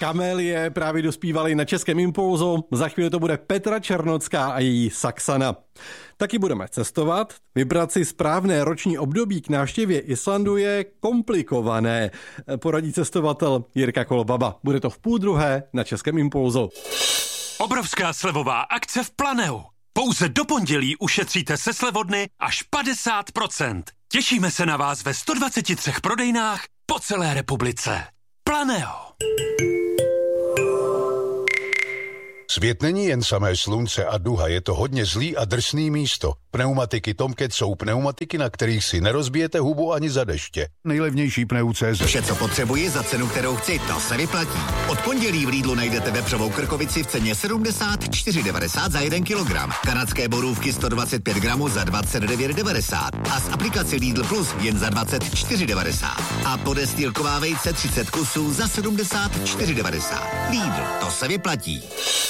Kamelie právě dospívaly na Českém Impulzu, za chvíli to bude Petra Černocká a její Saxana. Taky budeme cestovat. Vybrat si správné roční období k návštěvě Islandu je komplikované. Poradí cestovatel Jirka Kolbaba. Bude to v 12:30 na Českém Impulzu. Obrovská slevová akce v Planeu. Pouze do pondělí ušetříte se slevodny až 50%. Těšíme se na vás ve 123 prodejnách po celé republice. Planeo. Svět není jen samé slunce a duha, je to hodně zlý a drsný místo. Pneumatiky Tomcat jsou pneumatiky, na kterých si nerozbijete hubu ani za deště. Nejlevnější pneu.cz. Vše, co potřebuji za cenu, kterou chci, to se vyplatí. Od pondělí v Lidlu najdete vepřovou krkovici v ceně 74,90 za 1 kg. Kanadské borůvky 125 gramů za 29,90 a z aplikace Lidl Plus jen za 24,90. A podestýlková vejce 30 kusů za 74,90. Lidl, to se vyplatí.